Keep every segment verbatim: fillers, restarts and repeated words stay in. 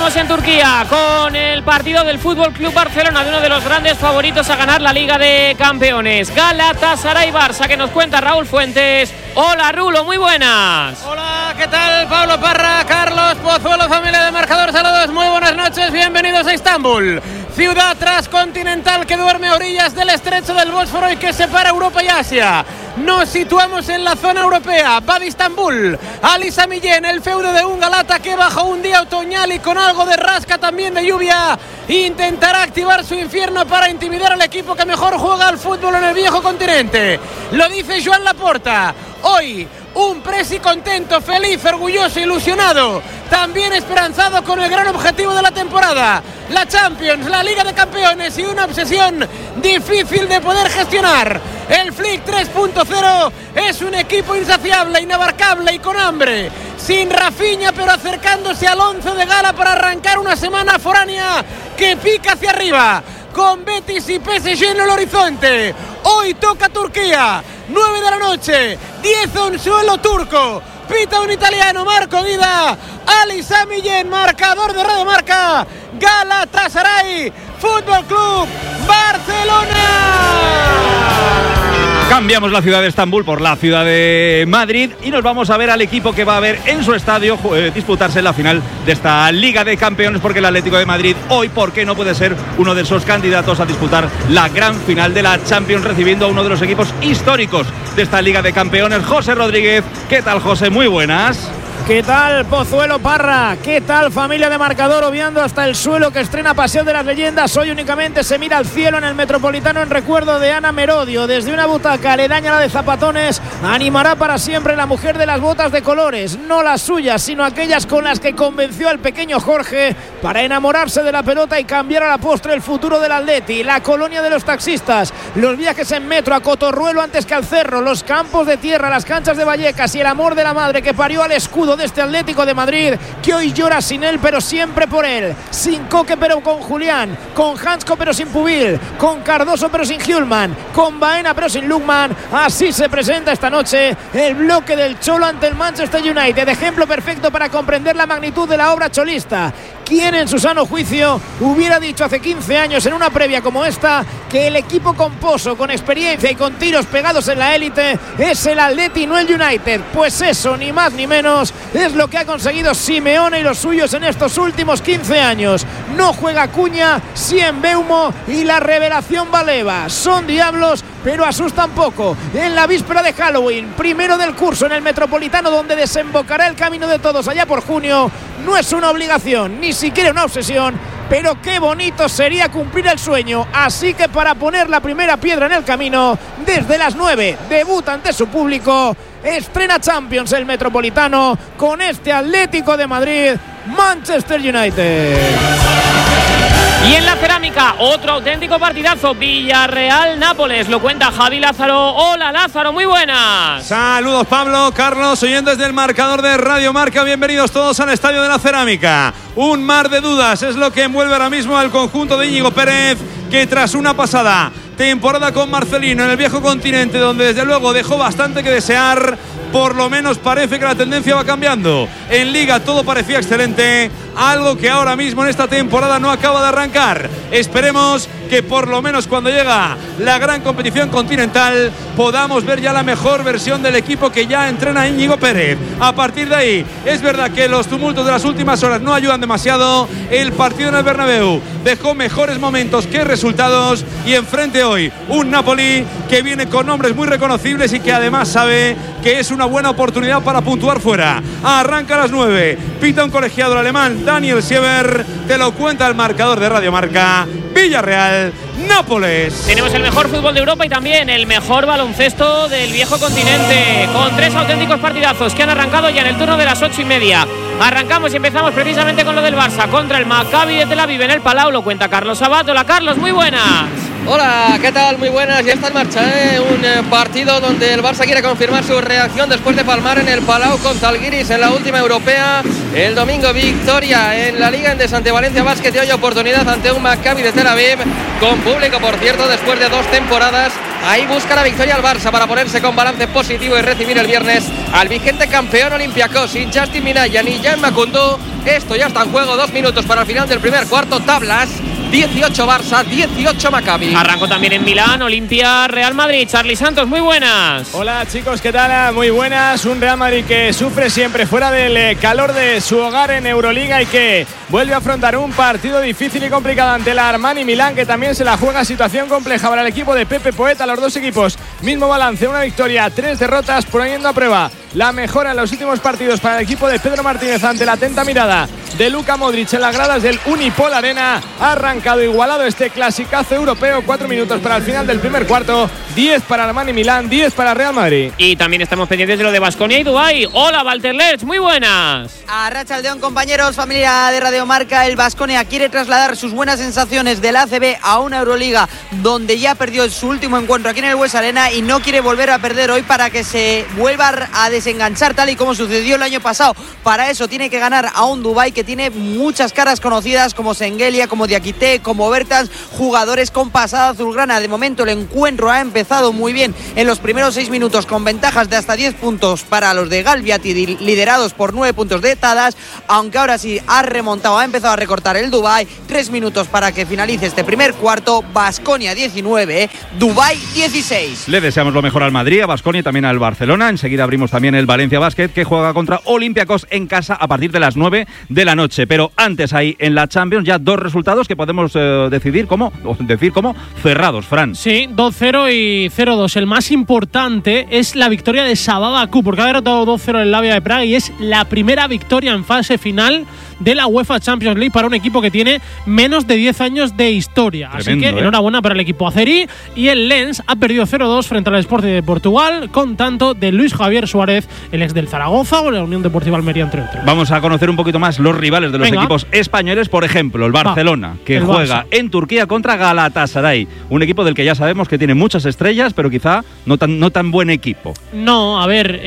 Estamos en Turquía con el partido del Fútbol Club Barcelona, de uno de los grandes favoritos a ganar la Liga de Campeones. Galatasaray Barça, que nos cuenta Raúl Fuentes. Hola Rulo, muy buenas. Hola, ¿qué tal? Pablo Parra, Carlos Pozuelo, familia de Marcador, saludos, muy buenas noches, bienvenidos a Estambul, ciudad transcontinental que duerme a orillas del estrecho del Bósforo y que separa Europa y Asia. Nos situamos en la zona europea. Va de Estambul Ali Sami Yen, el feudo de un Galata que bajo un día otoñal y con algo de rasca también de lluvia intentará activar su infierno para intimidar al equipo que mejor juega al fútbol en el viejo continente. Lo dice Joan Laporta. Hoy un Presi contento, feliz, orgulloso, ilusionado, también esperanzado con el gran objetivo de la temporada, la Champions, la Liga de Campeones, y una obsesión difícil de poder gestionar. El Flick tres punto cero es un equipo insaciable, inabarcable y con hambre, sin Rafinha, pero acercándose al once de gala para arrancar una semana foránea que pica hacia arriba, con Betis y P S G en el horizonte. Hoy toca Turquía, nueve de la noche, diez en suelo turco. Pita un italiano, Marco Guida. Ali Sami Yen, marcador de Radio Marca. Galatasaray Fútbol Club Barcelona. Cambiamos la ciudad de Estambul por la ciudad de Madrid y nos vamos a ver al equipo que va a ver en su estadio eh, disputarse la final de esta Liga de Campeones, porque el Atlético de Madrid hoy, ¿por qué no puede ser uno de esos candidatos a disputar la gran final de la Champions, recibiendo a uno de los equipos históricos de esta Liga de Campeones? José Rodríguez, ¿qué tal, José? Muy buenas. ¿Qué tal, Pozuelo Parra? ¿Qué tal, familia de Marcador? Obviando hasta el suelo que estrena Pasión de las Leyendas. Hoy únicamente se mira al cielo en el Metropolitano en recuerdo de Ana Merodio. Desde una butaca aledaña a la de Zapatones, animará para siempre la mujer de las botas de colores. No las suyas, sino aquellas con las que convenció al pequeño Jorge para enamorarse de la pelota y cambiar a la postre el futuro del Atleti. La colonia de los taxistas, los viajes en metro a Cotorruelo antes que al Cerro, los campos de tierra, las canchas de Vallecas y el amor de la madre que parió al escudo de este Atlético de Madrid, que hoy llora sin él pero siempre por él, sin Coque pero con Julián, con Hansko pero sin Pubil, con Cardoso pero sin Hjulman, con Baena pero sin Lukman. Así se presenta esta noche el bloque del Cholo ante el Manchester United, ejemplo perfecto para comprender la magnitud de la obra cholista. ¿Quién en su sano juicio hubiera dicho hace quince años en una previa como esta que el equipo con pozo, con experiencia y con tiros pegados en la élite es el Atleti y no el United? Pues eso, ni más ni menos, es lo que ha conseguido Simeone y los suyos en estos últimos quince años. No juega Cuña, sí en Beumo, y la revelación Baleva. Son diablos, pero asustan poco. En la víspera de Halloween, primero del curso en el Metropolitano, donde desembocará el camino de todos allá por junio, no es una obligación, ni siquiera una obsesión, pero qué bonito sería cumplir el sueño. Así que para poner la primera piedra en el camino, desde las nueve, debuta ante su público, estrena Champions el Metropolitano con este Atlético de Madrid, Manchester United. Y en la cerámica, otro auténtico partidazo, Villarreal-Nápoles, lo cuenta Javi Lázaro. Hola Lázaro, muy buenas. Saludos Pablo, Carlos, oyentes del Marcador de Radio Marca, bienvenidos todos al Estadio de la Cerámica. Un mar de dudas es lo que envuelve ahora mismo al conjunto de Íñigo Pérez, que tras una pasada temporada con Marcelino en el viejo continente, donde desde luego dejó bastante que desear, por lo menos parece que la tendencia va cambiando. En Liga todo parecía excelente, algo que ahora mismo en esta temporada no acaba de arrancar. Esperemos que por lo menos cuando llega la gran competición continental podamos ver ya la mejor versión del equipo que ya entrena Íñigo Pérez. A partir de ahí, es verdad que los tumultos de las últimas horas no ayudan demasiado. El partido en el Bernabéu dejó mejores momentos que resultados, y enfrente hoy un Napoli que viene con nombres muy reconocibles y que además sabe que es una buena oportunidad para puntuar fuera. Arranca a las nueve, pita un colegiado alemán, Daniel Sieber, te lo cuenta el Marcador de Radio Marca. Villarreal, Nápoles. Tenemos el mejor fútbol de Europa y también el mejor baloncesto del viejo continente, con tres auténticos partidazos que han arrancado ya en el turno de las ocho y media. Arrancamos y empezamos precisamente con lo del Barça contra el Maccabi de Tel Aviv en el Palau, lo cuenta Carlos Sabat. Hola Carlos, muy buenas. Hola, ¿qué tal? Muy buenas, ya está en marcha, ¿eh? Un eh, partido donde el Barça quiere confirmar su reacción después de palmar en el Palau con Zalgiris en la última europea. El domingo victoria en la Liga de Ante Valencia Basket, y hoy oportunidad ante un Maccabi de Tel Aviv con público, por cierto, después de dos temporadas Ahí busca la victoria al Barça para ponerse con balance positivo y recibir el viernes al vigente campeón Olympiacos. Sin Justin Minaya ni Jan Macundo. Esto ya está en juego. Dos minutos para el final del primer cuarto. Tablas. dieciocho Barça, dieciocho Maccabi. Arrancó también en Milán, Olimpia, Real Madrid. Charly Santos, muy buenas. Hola chicos, ¿qué tal? Muy buenas. Un Real Madrid que sufre siempre fuera del calor de su hogar en Euroliga y que vuelve a afrontar un partido difícil y complicado ante la Armani Milán, que también se la juega. Situación compleja para el equipo de Pepe Poeta. Los dos equipos, mismo balance, una victoria, tres derrotas, poniendo a prueba la mejora en los últimos partidos para el equipo de Pedro Martínez ante la atenta mirada de Luka Modric en las gradas del Unipol Arena. Ha arrancado igualado este clasicazo europeo. Cuatro minutos para el final del primer cuarto. diez para Armani Milán, diez para Real Madrid. Y también estamos pendientes de lo de Baskonia y Dubái. Hola, Walter Lerch, muy buenas. Arratsaldeon, compañeros, familia de Radio Marca. El Baskonia quiere trasladar sus buenas sensaciones del A C B a una Euroliga donde ya perdió su último encuentro aquí en el Bues Arena y no quiere volver a perder hoy para que se vuelva a desenganchar tal y como sucedió el año pasado. Para eso tiene que ganar a un Dubái que tiene muchas caras conocidas como Sengelia, como Diakité, como Bertans, jugadores con pasada azulgrana. De momento el encuentro ha empezado muy bien en los primeros seis minutos con ventajas de hasta diez puntos para los de Galviati, liderados por nueve puntos de Tadas, aunque ahora sí ha remontado, ha empezado a recortar el Dubái. Tres minutos para que finalice este primer cuarto. Baskonia diecinueve, Dubái dieciséis. Le deseamos lo mejor al Madrid, a Baskonia y también al Barcelona. Enseguida abrimos también el Valencia Basket, que juega contra Olympiacos en casa a partir de las nueve de la noche. Pero antes hay en la Champions ya dos resultados que podemos eh, decidir como, o decir como cerrados, Fran. Sí, dos cero y cero dos. El más importante es la victoria de Sabah Bakú, porque ha derrotado dos cero en el Slavia de Praga y es la primera victoria en fase final de la UEFA Champions League para un equipo que tiene menos de diez años de historia. Tremendo, Así que ¿eh? enhorabuena para el equipo azerí. Y el Lens ha perdido cero dos frente al Sporting de Portugal, con tanto de Luis Javier Suárez, el ex del Zaragoza o la Unión Deportiva Almería, entre otros. Vamos a conocer un poquito más los rivales de los Venga. equipos españoles. Por ejemplo, el Barcelona, Va, que el juega Barça. en Turquía contra Galatasaray, un equipo del que ya sabemos que tiene muchas estrellas, pero quizá no tan, no tan buen equipo. No, a ver,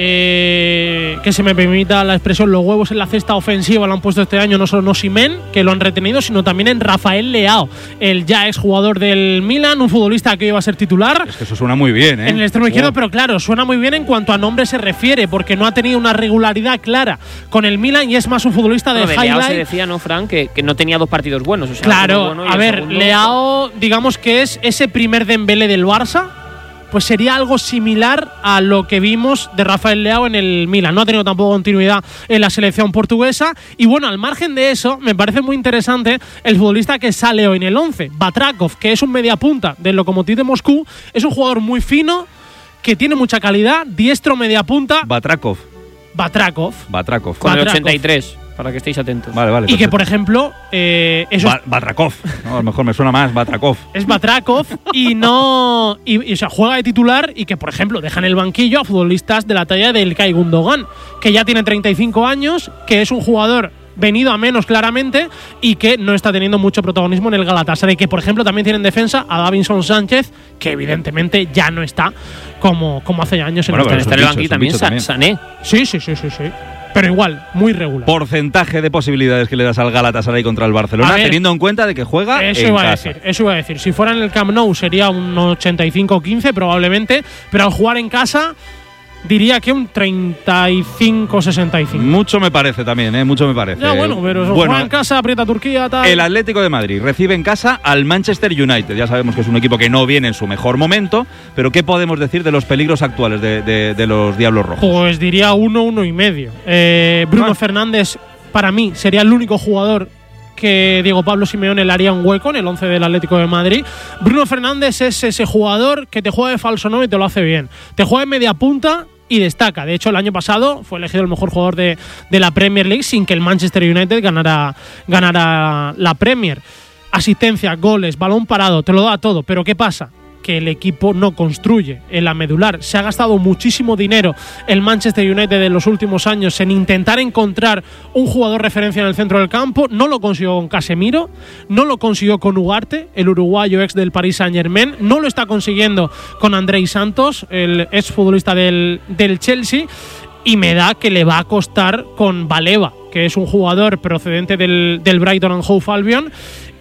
eh, que se me permita la expresión, los huevos en la cesta ofensiva lo han puesto este año no solo en Osimhen, que lo han retenido, sino también en Rafael Leao, el ya ex jugador del Milan, un futbolista que iba a ser titular. Es que eso suena muy bien, ¿eh? En el extremo izquierdo, Oh. pero claro, suena muy bien en cuanto a nombre se refiere, porque no ha tenido una regularidad clara con el Milan y es más un futbolista de Bueno, de Leao se highlight. decía, ¿no, Fran? Que, que no tenía dos partidos buenos. O sea, Claro, uno bueno y a el ver, segundo- Leao, digamos que es ese primer Dembélé del Barça, pues sería algo similar a lo que vimos de Rafael Leao en el Milan. No ha tenido tampoco continuidad en la selección portuguesa. Y bueno, al margen de eso, me parece muy interesante el futbolista que sale hoy en el once, Batrakov, que es un mediapunta del Lokomotiv de Moscú. Es un jugador muy fino, que tiene mucha calidad, diestro mediapunta. Batrakov. Batrakov. Batrakov. Con el Batrakov. ochenta y tres, para que estéis atentos. Vale, vale. Y que, perfecto. por ejemplo, eh, eso es Ba- Batrakov. No, a lo mejor me suena más Batrakov. es Batrakov y no y, y, o sea, juega de titular y que, por ejemplo, deja en el banquillo a futbolistas de la talla del Ilkay Gundogan, que ya tiene treinta y cinco años, que es un jugador venido a menos claramente y que no está teniendo mucho protagonismo en el Galatasaray, que por ejemplo también tiene en defensa a Davinson Sánchez, que evidentemente ya no está como, como hace años en Bueno, el pero Está es en un el bicho, banquillo es un también, bicho Sa- también. Sané. Sí, sí, sí, sí, sí. Pero igual, muy regular. Porcentaje de posibilidades que le das al Galatasaray contra el Barcelona, A ver, teniendo en cuenta de que juega Eso en iba a casa. decir, eso iba a decir. Si fuera en el Camp Nou sería un ochenta y cinco quince probablemente, pero al jugar en casa diría que un treinta y cinco sesenta y cinco. Mucho me parece también, ¿eh? Mucho me parece. Ya, bueno, pero Bueno, juega en casa, aprieta Turquía, tal. el Atlético de Madrid recibe en casa al Manchester United. Ya sabemos que es un equipo que no viene en su mejor momento, pero ¿qué podemos decir de los peligros actuales de, de- de los Diablos Rojos? Pues diría uno, uno y medio. Eh, Bruno Ah. Fernández, para mí, sería el único jugador que Diego Pablo Simeone le haría un hueco en el once del Atlético de Madrid. Bruno Fernández es ese jugador que te juega de falso nueve y te lo hace bien. Te juega en media punta y destaca. De hecho, el año pasado fue elegido el mejor jugador de, de la Premier League sin que el Manchester United ganara, ganara la Premier. Asistencia, goles, balón parado, te lo da todo. Pero ¿qué pasa? Que el equipo no construye en la medular. Se ha gastado muchísimo dinero el Manchester United en los últimos años en intentar encontrar un jugador referencia en el centro del campo. No lo consiguió con Casemiro, no lo consiguió con Ugarte, el uruguayo ex del Paris Saint-Germain, no lo está consiguiendo con Andrei Santos, el ex futbolista del, del Chelsea, y me da que le va a costar con Baleva, que es un jugador procedente del, del Brighton and Hove Albion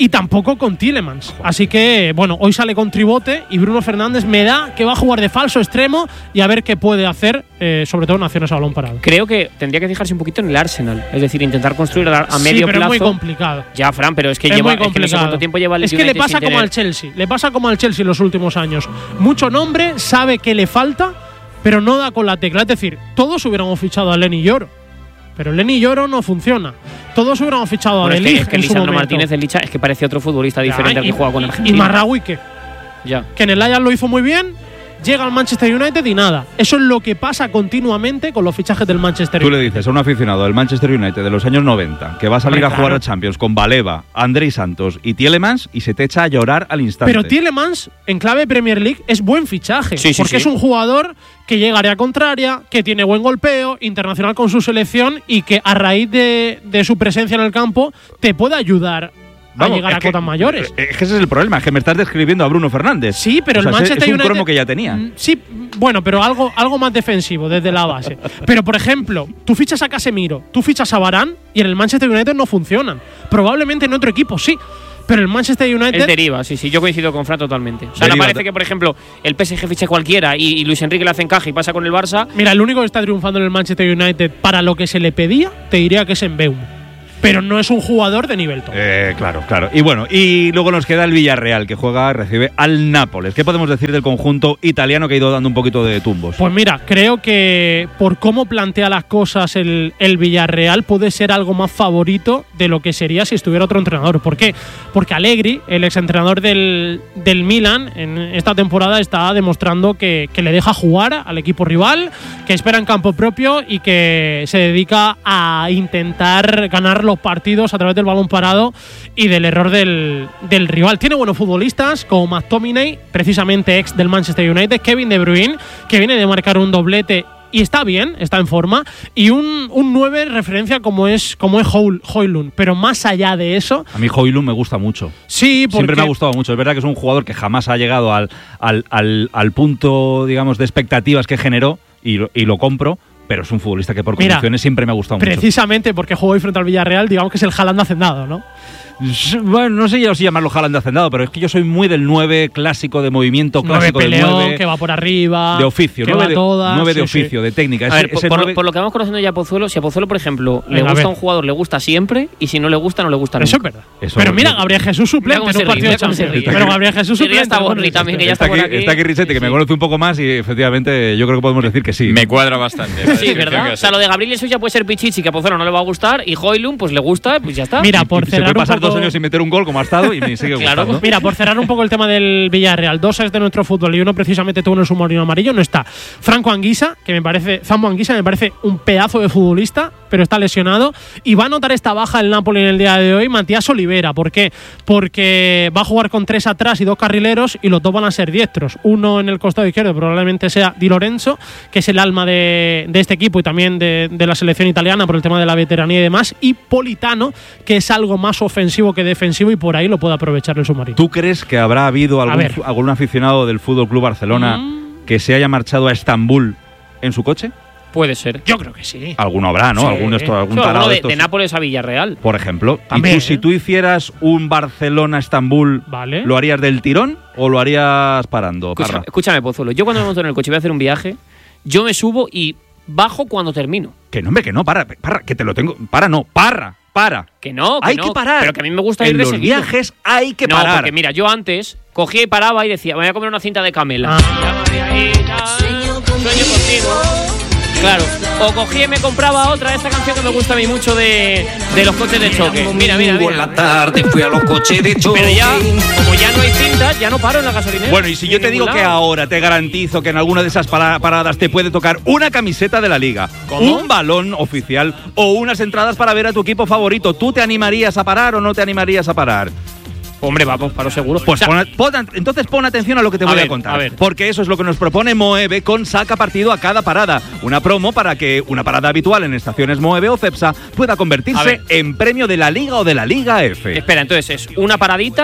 y tampoco con Tielemans. Así que, bueno, hoy sale con tribote y Bruno Fernández me da que va a jugar de falso extremo y a ver qué puede hacer, eh, sobre todo en acciones a balón parado. Creo que tendría que fijarse un poquito en el Arsenal, es decir, intentar construir a, a sí, medio pero plazo. es muy complicado. Ya, Fran, pero es que es lleva muy complicado. Es que no sé cuánto tiempo lleva el Es que le United pasa sin como tener. al Chelsea, le pasa como al Chelsea en los últimos años. Mucho nombre, sabe que le falta, pero no da con la tecla. Es decir, todos hubiéramos fichado a Lenny Yoro, pero Lenny Yoro no funciona. Todos hubiéramos fichado Bueno, a es De que, Ligt es que en su Lisandro momento. Martínez, el Licha, es que parece otro futbolista Ya, diferente al y- que juega con y- Argentina. Y Marraoui, ¿qué? Ya. Que en el Ajax lo hizo muy bien, llega al Manchester United y nada. Eso es lo que pasa continuamente con los fichajes del Manchester Tú United. le dices a un aficionado del Manchester United de los años noventa que va a salir Hombre, a jugar claro. a Champions con Baleba, Andrei Santos y Tielemans y se te echa a llorar al instante. Pero Tielemans, en clave Premier League, es buen fichaje. Sí, sí, porque sí. es un jugador que llega a área contraria, que tiene buen golpeo, internacional con su selección y que a raíz de, de su presencia en el campo te puede ayudar Vamos, a llegar es a que- cotas mayores. Es que ese es el problema, es que me estás describiendo a Bruno Fernández. Sí, pero O sea, el es- Manchester es un United cromo que ya tenía. Mm, Sí, bueno, pero algo, algo más defensivo desde la base. Pero, por ejemplo, tú fichas a Casemiro, tú fichas a Varane y en el Manchester United no funcionan. Probablemente en otro equipo sí, pero el Manchester United… Es deriva, sí, sí, yo coincido con Fran totalmente. O sea, Deriva. no parece que, por ejemplo, el P S G fiche cualquiera y, y Luis Enrique le hace encaje y pasa con el Barça. Mira, el único que está triunfando en el Manchester United para lo que se le pedía, te diría que es Mbeumo. Pero no es un jugador de nivel top. Eh, claro, claro. Y bueno, y luego nos queda el Villarreal, que juega, recibe al Nápoles. ¿Qué podemos decir del conjunto italiano que ha ido dando un poquito de tumbos? Pues mira, creo que por cómo plantea las cosas el, el Villarreal puede ser algo más favorito de lo que sería si estuviera otro entrenador. ¿Por qué? Porque Allegri, el exentrenador del, del Milan, en esta temporada está demostrando que, que le deja jugar al equipo rival, que espera en campo propio y que se dedica a intentar ganar los partidos a través del balón parado y del error del, del rival. Tiene buenos futbolistas como McTominay, precisamente ex del Manchester United, Kevin De Bruyne, que viene de marcar un doblete y está bien, está en forma, y un, un nueve referencia como es como es Højlund. Pero más allá de eso, A mí Højlund me gusta mucho. sí, porque Siempre me ha gustado mucho. Es verdad que es un jugador que jamás ha llegado al, al, al, al punto, digamos, de expectativas que generó y lo, y lo compro, pero es un futbolista que por Mira, condiciones siempre me ha gustado mucho. precisamente porque jugó hoy frente al Villarreal, digamos que es el Haaland hacendado, ¿no? Bueno, no sé yo si llamarlo Haaland de hacendado, pero es que yo soy muy del nueve clásico de movimiento, Nueve clásico del peleón, nueve que va por arriba, de oficio, que nueve va de, todas, nueve de sí, sí. oficio, de técnica. A Ese- ver, por, ese por lo- nueve- por lo que vamos conociendo ya a Pozuelo, si a Pozuelo, por ejemplo, le Venga, a gusta ver. a un jugador, le gusta siempre, y si no le gusta, no le gusta Eso es nunca. verdad. Eso pero mira, yo- Gabriel Jesús Mira suplente cómo en se un ríe, partido de mira cómo se Champions. ríe. Pero Gabriel Jesús Sí, ya suplente. está en un Borri partido de también, que ya Está está aquí, por aquí. está aquí Risete, que me Sí. conoce un poco más y efectivamente yo creo que podemos decir que sí. Me cuadra bastante. esa Sí, descripción ¿verdad? que O sea, lo de Gabriel Jesús ya puede ser Pichichi, que a Pozuelo no le va a gustar, y Højlund, pues le gusta, pues ya está. Mira, por Y se cerrar puede un pasar poco, dos años sin meter un gol como ha estado y me sigue Claro. gustando. Mira, por cerrar un poco el tema del Villarreal, dos es de nuestro fútbol y uno precisamente tuvo en el submarino amarillo, no está Franco Anguissa, que me parece, Zambo Anguissa me parece un pedazo de futbolista, pero está lesionado, y va a notar esta baja el Napoli en el día de hoy, Matías Olivera. ¿Por qué? Porque va a jugar con tres atrás y dos carrileros y los dos van a ser diestros. Uno en el costado izquierdo probablemente sea Di Lorenzo, que es el alma de, de este equipo y también de, de la selección italiana por el tema de la veteranía y demás, y Politano, que es algo más ofensivo que defensivo y por ahí lo puede aprovechar el submarino. ¿Tú crees que habrá habido algún, ver. algún aficionado del Fútbol Club Barcelona Mm. que se haya marchado a Estambul en su coche? Puede ser. Yo creo que sí. Alguno habrá, ¿no? Sí. Algún, esto, algún Sí, alguno tarado de de, estos, de Nápoles a Villarreal. por ejemplo. También, ¿Y tú, si ¿eh? tú hicieras un Barcelona-Estambul, Vale. ¿lo harías del tirón o lo harías parando? Escúchame, Parra? escúchame, Pozuelo. Yo cuando me monto en el coche y voy a hacer un viaje, yo me subo y bajo cuando termino. Que no, hombre, que no, para, para, que te lo tengo. Para, no, para, para. Que no, que hay no, que parar. Pero que a mí me gusta ir En de los seguido. viajes hay que no, parar. porque mira, yo antes cogía y paraba y decía, me voy a comer una cinta de Camela. Ah. Ya me voy a ir, ya, Sueño contigo. Claro, o cogía y me compraba otra de esta canción que me gusta a mí mucho de, de los coches de choque. Mira, mira, Domingo en mira. la tarde fui a los coches de choque. Pero ya, como ya no hay cintas, ya no paro en la gasolinera. Bueno, y si Ni yo en te digo ningún que lado. ahora te garantizo que en alguna de esas para- paradas te puede tocar una camiseta de la liga, ¿Cómo? un balón oficial o unas entradas para ver a tu equipo favorito, ¿tú te animarías a parar o no te animarías a parar? Hombre, vamos, paro seguro. Pues O sea, pon- pon- entonces pon atención a lo que te A voy a ver, contar. a ver. Porque eso es lo que nos propone Moeve con Saca Partido a cada parada. Una promo para que una parada habitual en estaciones Moeve o Cepsa pueda A convertirse ver. en premio de la Liga o de la Liga F. Espera, entonces es una paradita,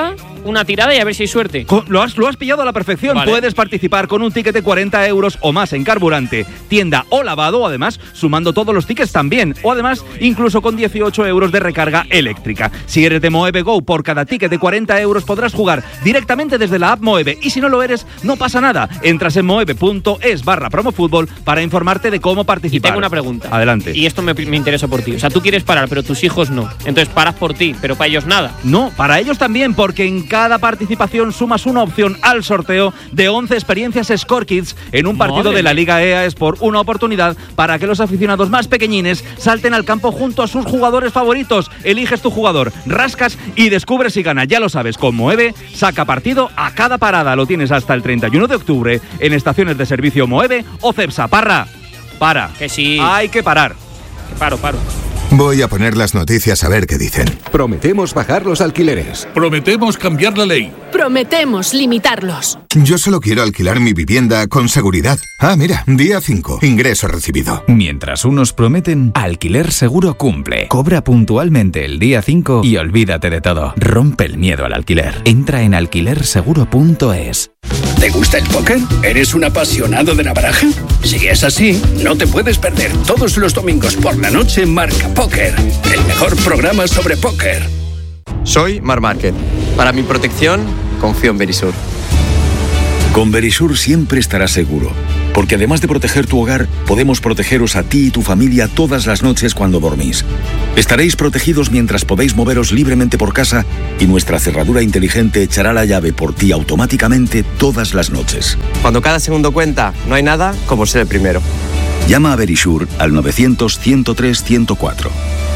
una tirada y a ver si hay suerte. Con, lo, has, lo has pillado a la perfección. Vale. Puedes participar con un ticket de cuarenta euros o más en carburante, tienda o lavado, además, sumando todos los tickets también. O además, incluso con dieciocho euros de recarga eléctrica. Si eres de Moeve Go, por cada ticket de cuarenta euros podrás jugar directamente desde la app Moeve. Y si no lo eres, no pasa nada. Entras en moeve.es barra promofútbol para informarte de cómo participar. Y tengo una pregunta. Adelante. Y esto me, me interesa por ti. O sea, tú quieres parar, pero tus hijos no. Entonces paras por ti, pero para ellos nada. No, para ellos también, porque en cada participación sumas una opción al sorteo de once experiencias Score Kids en un partido Madre de la Liga E A Sport. Una oportunidad para que los aficionados más pequeñines salten al campo junto a sus jugadores favoritos. Eliges tu jugador, rascas y descubres si gana. Ya lo sabes, con Moeve, saca partido a cada parada. Lo tienes hasta el treinta y uno de octubre en estaciones de servicio Moeve o Cepsa. Parra, para. Que sí. Hay que parar. Paro, paro. Voy a poner las noticias a ver qué dicen. Prometemos bajar los alquileres. Prometemos cambiar la ley. Prometemos limitarlos. Yo solo quiero alquilar mi vivienda con seguridad. Ah, mira, día cinco, ingreso recibido. Mientras unos prometen, Alquiler Seguro cumple. Cobra puntualmente el día cinco y olvídate de todo. Rompe el miedo al alquiler. Entra en alquiler seguro punto es. ¿Te gusta el póker? ¿Eres un apasionado de la baraja? Si es así, no te puedes perder todos los domingos por la noche Marca Póker, el mejor programa sobre póker. Soy Mar Márquez. Para mi protección, confío en Verisur. Con Verisur siempre estarás seguro, porque además de proteger tu hogar, podemos protegeros a ti y tu familia todas las noches cuando dormís. Estaréis protegidos mientras podéis moveros libremente por casa y nuestra cerradura inteligente echará la llave por ti automáticamente todas las noches. Cuando cada segundo cuenta, no hay nada como ser el primero. Llama a Verisur al novecientos, ciento tres, ciento cuatro.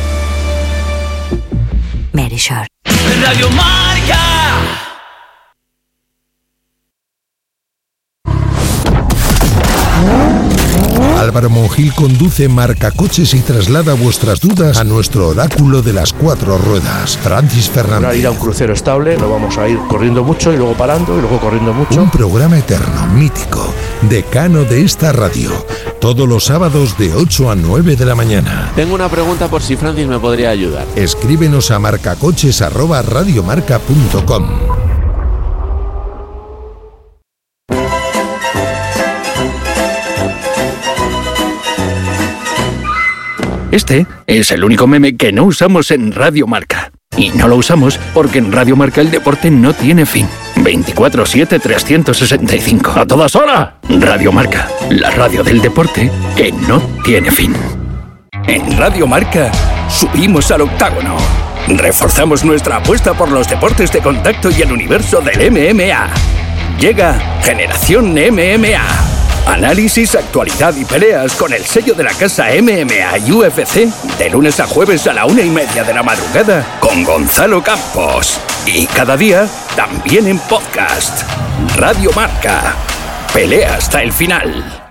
Verisur. Radio Marca. Álvaro Monjil conduce Marcacoches y traslada vuestras dudas a nuestro oráculo de las cuatro ruedas, Francis Fernández. Para ir a un crucero estable no vamos a ir corriendo mucho y luego parando y luego corriendo mucho. Un programa eterno, mítico, decano de esta radio, todos los sábados de ocho a nueve de la mañana. Tengo una pregunta por si Francis me podría ayudar. Escríbenos a marcacoches arroba radiomarca punto com. Este es el único meme que no usamos en Radio Marca. Y no lo usamos porque en Radio Marca el deporte no tiene fin. veinticuatro siete, trescientos sesenta y cinco. ¡A todas horas! Radio Marca, la radio del deporte que no tiene fin. En Radio Marca subimos al octágono. Reforzamos nuestra apuesta por los deportes de contacto y el universo del M M A. Llega Generación M M A. Análisis, actualidad y peleas con el sello de la casa M M A y U F C de lunes a jueves a la una y media de la madrugada con Gonzalo Campos. Y cada día también en podcast. Radio Marca. Pelea hasta el final.